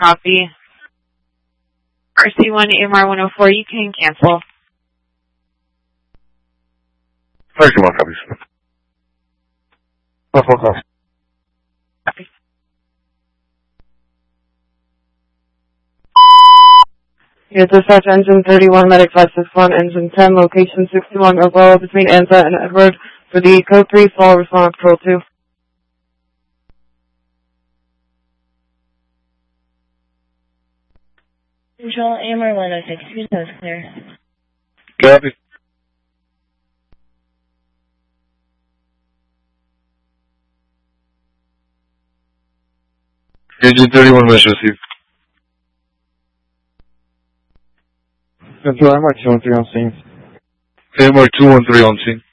copy. RC1 AMR 104, you can cancel. RC1 copies. Copy. Here, dispatch engine 31, medic 561, engine 10, location 61, Oklahoma, between Anza and Edward, for the code 3, fall response, control 2. Control, AMR 106, your toes clear. Copy. Engine 31, message received. Control, AMR 213 on scene. AMR 213 on scene.